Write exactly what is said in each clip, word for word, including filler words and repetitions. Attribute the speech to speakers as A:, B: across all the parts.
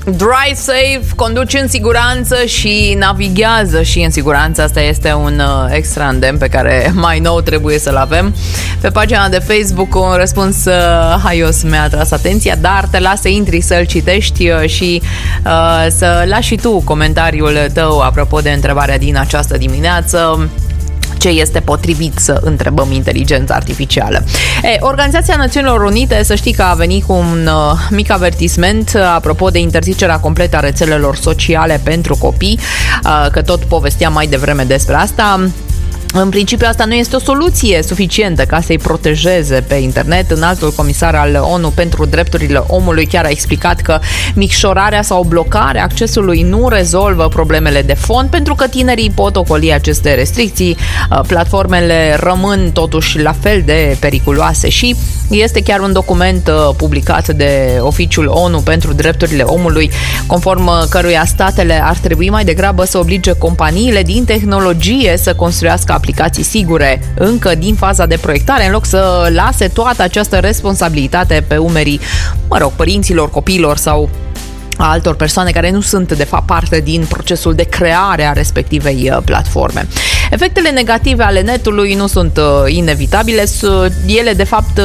A: Drive safe, conduci în siguranță și navighează și în siguranță. Asta este un uh, extra îndemn pe care mai nou trebuie să-l avem. Pe pagina de Facebook un răspuns uh, haios mi-a atras atenția, dar te las să intri să-l citești uh, și uh, să lași și tu comentariul tău apropo de întrebarea din această dimineață. Ce este potrivit să întrebăm inteligența artificială? E, Organizația Națiunilor Unite, să știi că a venit cu un uh, mic avertisment uh, apropo de interzicerea completă a rețelelor sociale pentru copii, uh, că tot povesteam mai devreme despre asta. În principiu, asta nu este o soluție suficientă ca să-i protejeze pe internet. Înaltul comisar al O N U pentru drepturile omului chiar a explicat că micșorarea sau blocarea accesului nu rezolvă problemele de fond, pentru că tinerii pot ocoli aceste restricții. Platformele rămân totuși la fel de periculoase și este chiar un document publicat de Oficiul O N U pentru drepturile omului, conform căruia statele ar trebui mai degrabă să oblige companiile din tehnologie să construiască aplicații sigure încă din faza de proiectare, în loc să lase toată această responsabilitate pe umerii, mă rog, părinților, copiilor sau a altor persoane care nu sunt de fapt parte din procesul de creare a respectivei platforme. Efectele negative ale netului nu sunt inevitabile, ele de fapt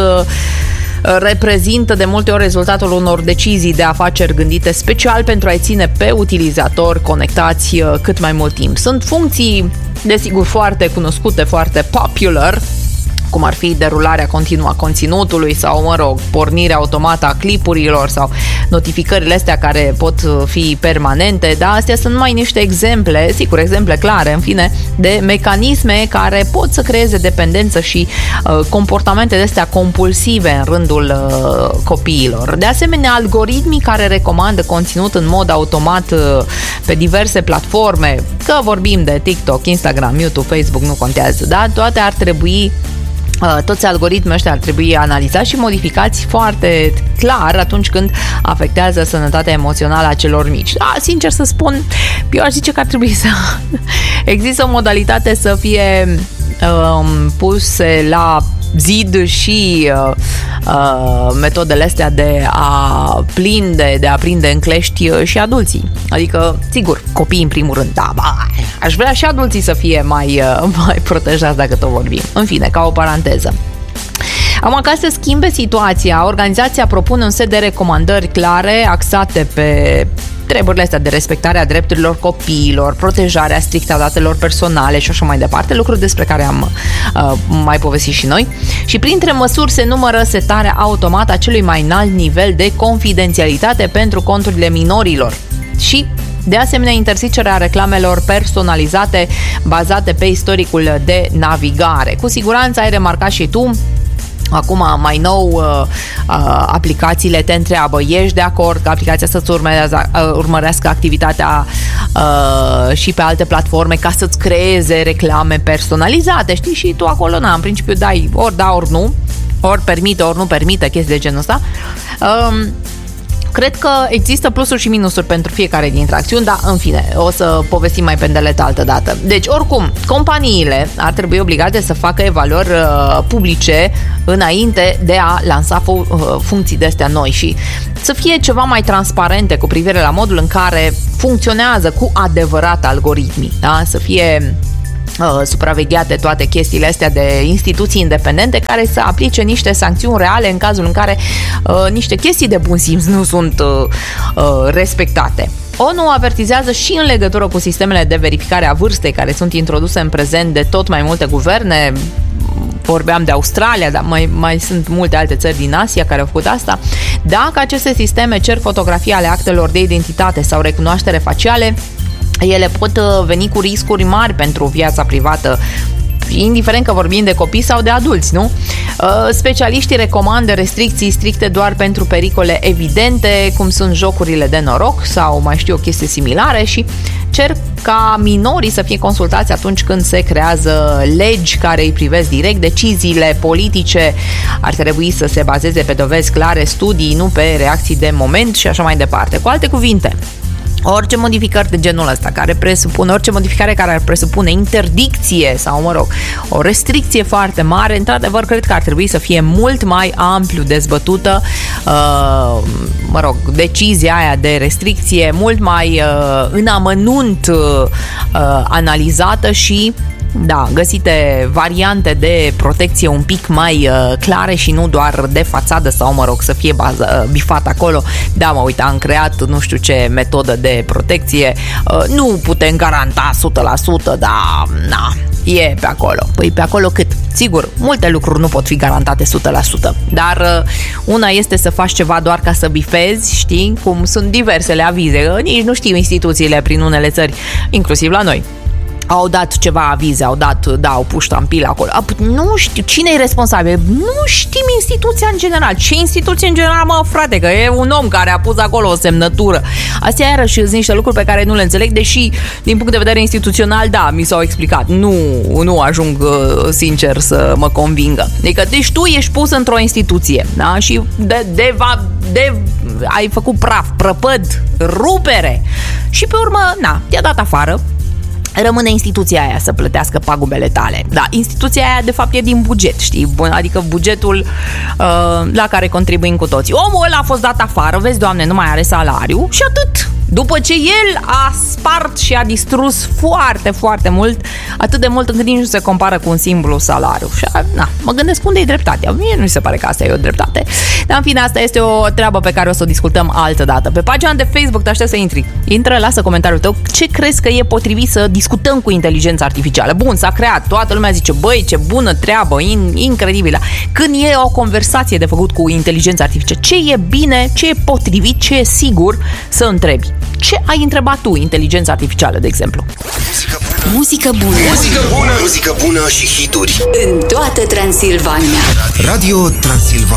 A: reprezintă de multe ori rezultatul unor decizii de afaceri gândite special pentru a-i ține pe utilizatori conectați cât mai mult timp. Sunt funcții, desigur, foarte cunoscute, foarte popular, cum ar fi derularea continuă a conținutului sau, mă rog, pornirea automată a clipurilor sau notificările astea care pot fi permanente, dar astea sunt numai niște exemple, sigur, exemple clare, în fine, de mecanisme care pot să creeze dependență și uh, comportamente de astea compulsive în rândul uh, copiilor. De asemenea, algoritmii care recomandă conținut în mod automat uh, pe diverse platforme, că vorbim de TikTok, Instagram, YouTube, Facebook, nu contează, da? Toate ar trebui Toți algoritmii ăștia ar trebui analizați și modificați foarte clar atunci când afectează sănătatea emoțională a celor mici. Da, sincer să spun, eu aș zice că ar trebui să există o modalitate să fie um, puse la zid și uh, uh, metodele astea de a prinde, de a prinde în clești și adulții. Adică, sigur, copiii în primul rând, da, ba, aș vrea și adulții să fie mai, uh, mai protejați dacă tot vorbim. În fine, ca o paranteză. Acum, ca să schimbe situația, organizația propune un set de recomandări clare, axate pe treburile astea de respectarea drepturilor copiilor, protejarea strictă a datelor personale și așa mai departe, lucruri despre care am uh, mai povestit și noi. Și printre măsuri se numără setarea automată a celui mai înalt nivel de confidențialitate pentru conturile minorilor și, de asemenea, interzicerea reclamelor personalizate bazate pe istoricul de navigare. Cu siguranță ai remarcat și tu. Acum, mai nou, uh, uh, aplicațiile te întreabă, ești de acord că aplicația să-ți urmărească, uh, urmărească activitatea uh, și pe alte platforme ca să-ți creeze reclame personalizate, știi? Și tu acolo, na, în principiu dai ori da, ori nu, ori permite, ori nu permite, chestii de genul ăsta. Uh, Cred că există plusuri și minusuri pentru fiecare dintre acțiuni, dar în fine, o să povestim mai pendelete altă dată. Deci, oricum, companiile ar trebui obligate să facă evaluări uh, publice înainte de a lansa fu- uh, funcții de astea noi și să fie ceva mai transparente cu privire la modul în care funcționează cu adevărat algoritmii, da? Să fie Uh, supravegheate toate chestiile astea de instituții independente care să aplice niște sancțiuni reale în cazul în care uh, niște chestii de bun simț nu sunt uh, uh, respectate. O N U avertizează și în legătură cu sistemele de verificare a vârstei care sunt introduse în prezent de tot mai multe guverne. Vorbeam de Australia, dar mai, mai sunt multe alte țări din Asia care au făcut asta. Dacă aceste sisteme cer fotografii ale actelor de identitate sau recunoaștere faciale, ele pot veni cu riscuri mari pentru viața privată, indiferent că vorbim de copii sau de adulți, nu? Specialiștii recomandă restricții stricte doar pentru pericole evidente, cum sunt jocurile de noroc sau mai știu o chestie similare și cer ca minorii să fie consultați atunci când se creează legi care îi privesc direct. Deciziile politice ar trebui să se bazeze pe dovezi clare, studii, nu pe reacții de moment și așa mai departe. Cu alte cuvinte, orice modificări de genul ăsta care presupune, orice modificare care ar presupune interdicție sau, mă rog, o restricție foarte mare, într-adevăr, cred că ar trebui să fie mult mai amplu dezbătută, uh, mă rog, decizia aia de restricție, mult mai uh, în amănunt uh, analizată și da, găsite variante de protecție un pic mai uh, clare și nu doar de fațadă sau, mă rog, să fie bază, uh, bifat acolo. Da, mă, uite, am creat nu știu ce metodă de protecție, uh, nu putem garanta o sută la sută, dar na, e pe acolo. Păi pe acolo cât? Sigur, multe lucruri nu pot fi garantate o sută la sută, dar uh, una este să faci ceva doar ca să bifezi, știi, cum sunt diversele avize, uh, nici nu știu instituțiile prin unele țări, inclusiv la noi. Au dat ceva avize, au dat, da, au pus ștampile acolo. Nu știu, cine e responsabil? Nu știm instituția în general. Ce instituție în general, mă, frate? Că e un om care a pus acolo o semnătură. Astea iarăși sunt niște lucruri pe care nu le înțeleg, deși, din punct de vedere instituțional, da, mi s-au explicat. Nu, nu ajung, sincer, să mă convingă. Adică, deci tu ești pus într-o instituție, da? Și de, de, va, de ai făcut praf, prăpăd, rupere. Și pe urmă, na, te-a dat afară. Rămâne instituția aia să plătească pagubele tale. Da, instituția aia de fapt e din buget, știi? Adică bugetul uh, la care contribuim cu toții. Omul ăla a fost dat afară, vezi, Doamne, nu mai are salariu și atât. După ce el a spart și a distrus foarte, foarte mult, atât de mult încât nici nu se compară cu un simplu salariu. Și, na, mă gândesc unde e dreptatea. Mie nu mi se pare că asta e o dreptate. Dar, în fine, asta este o treabă pe care o să o discutăm altă dată. Pe pagina de Facebook te aștept să intri. Intră, lasă comentariul tău. Ce crezi că e potrivit să discutăm cu inteligența artificială? Bun, s-a creat. Toată lumea zice, băi, ce bună treabă, in, incredibilă. Când e o conversație de făcut cu inteligența artificială, ce e bine, ce e potrivit, ce e sigur să întrebi? Ce ai întrebat tu, inteligența artificială, de exemplu?
B: Muzică bună.
C: Muzică bună. Muzică bună și hituri.
B: În toată Transilvania.
C: Radio Transilvania.